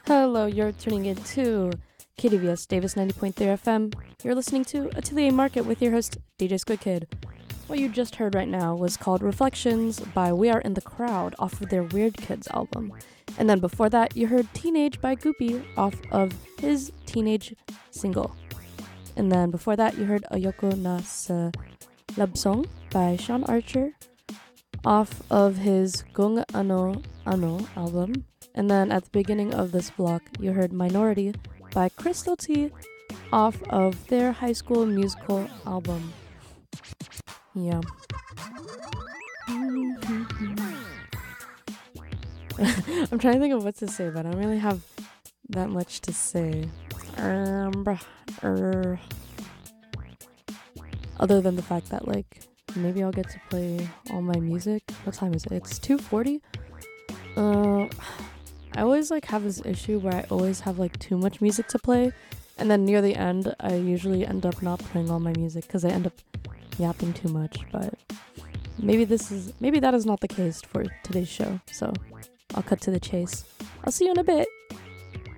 Hello, you're tuning in to KDVS Davis 90.3 FM. You're listening to Atelier Market with your host, DJ Squid Kid. What you just heard right now was called Reflections by We Are in the Crowd off of their Weird Kids album. And then before that, you heard Teenage by Goopy off of his Teenage single. And then before that, you heard Ayoko na sa Love Song by Sean Archer off of his Kung Ano Ano album. And then at the beginning of this block, you heard Minority by Crystal T off of their High School Musical album. Yeah. I'm trying to think of what to say, but I don't really have that much to say. Other than the fact that, like, maybe I'll get to play all my music. What time is it? It's 2:40? I always, like, have this issue where I always have, like, too much music to play. And then near the end, I usually end up not playing all my music because I end up yapping too much. But maybe that is not the case for today's show. So I'll cut to the chase. I'll see you in a bit.